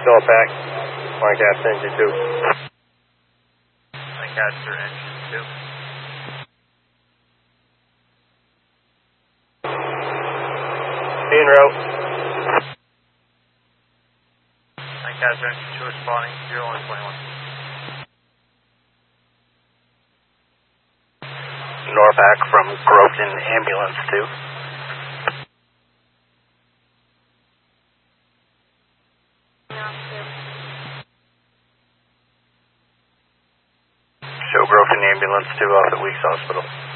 Norpac, Lancaster engine 2. Lancaster engine 2. En route. Lancaster engine 2 responding, 0121. Norpac from Groveton Ambulance 2. Show Groveton Ambulance 2 off at Weeks Hospital.